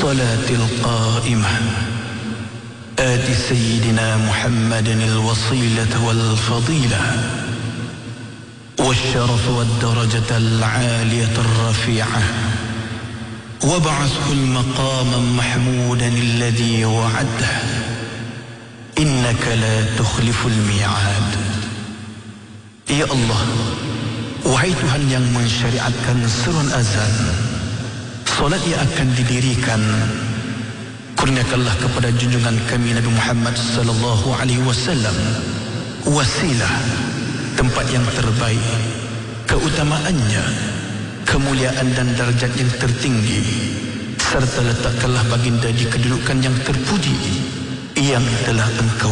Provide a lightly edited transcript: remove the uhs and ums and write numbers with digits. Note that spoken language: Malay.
الصلاة القائمة آت سيدنا محمد الوصيلة والفضيلة والشرف والدرجة العالية الرفيعة وابعثه المقام محمودا الذي وعده إنك لا تخلف الميعاد. Ya Allah, wahai Tuhan yang mensyariatkan seruan azan, solat yang akan didirikan, kurniakanlah kepada junjungan kami Nabi Muhammad sallallahu alaihi wasallam wasilah, tempat yang terbaik, keutamaannya, kemuliaan dan darjat yang tertinggi, serta letakkanlah baginda di kedudukan yang terpuji yang telah Engkau